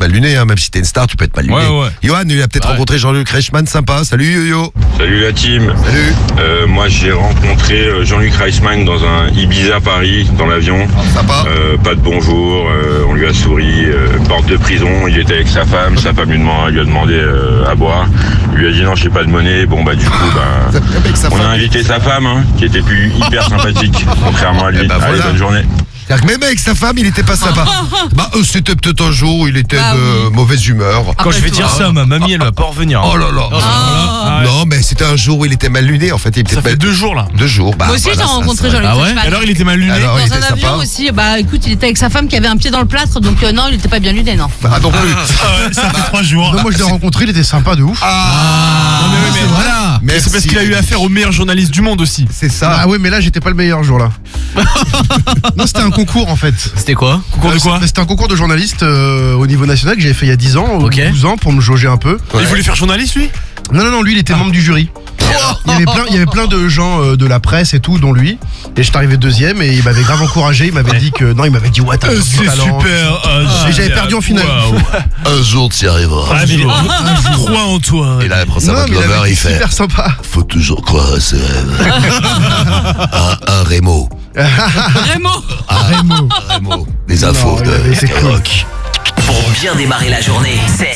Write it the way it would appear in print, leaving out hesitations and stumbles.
mal luné, hein. Même si t'es une star, tu peux être mal luné. Ouais. Johan, il a peut-être rencontré Jean-Luc Reichmann, sympa. Salut Yo-Yo. Salut la team. Salut. Moi j'ai rencontré Jean-Luc Reichmann dans un Ibiza Paris, dans l'avion. Sympa. Pas de bonjour, on lui a souri, porte de prison, il était avec sa femme lui a demandé à boire. Il lui a dit non, j'ai pas de monnaie. Bon bah du coup on a invité sa femme qui était plus hyper sympathique, contrairement à lui. Bah, Allez, voilà. bonne journée. C'est-à-dire que même avec sa femme, il était pas sympa. C'était peut-être un jour où il était de mauvaise humeur. Quand je vais dire ça, ma mamie, elle va pas revenir. Oh là là. Non, mais c'était un jour où il était mal luné. En fait, il était Ça fait 2 jours là. 2 jours. Moi aussi, j'ai rencontré Jean-Luc Reichmann. Alors il était mal luné. Alors, il Dans un était avion sympa. aussi, écoute, il était avec sa femme qui avait un pied dans le plâtre, donc non, il était pas bien luné, non. Bah non plus. Ça fait 3 jours. Non, moi je l'ai rencontré, il était sympa de ouf. Non, mais voilà. Mais c'est parce qu'il a eu affaire au meilleur journaliste du monde aussi. C'est ça. Ah ouais, mais là j'étais pas le meilleur jour là. Non, c'était un concours en fait. C'était quoi? Concours de quoi? C'était un concours de journaliste au niveau national que j'avais fait il y a 10 ans, ou 12 ans, pour me jauger un peu. Il voulait faire journaliste lui? Non, lui il était membre du jury. Il y avait plein de gens de la presse et tout, dont lui. Et j'étais arrivé deuxième et il m'avait grave encouragé. Il m'avait dit que. Non, il m'avait dit ouais, t'as du talent. Et j'avais perdu en finale. Un jour, tu y arriveras. Crois en toi. Et là, après ça, Non, votre mais il lover, avait il été fait. super sympa. Faut toujours croire à ses rêves. un Rémo. Vraiment. Rémo. Des infos Non, de c'est cool. Rock. Pour bien démarrer la journée, c'est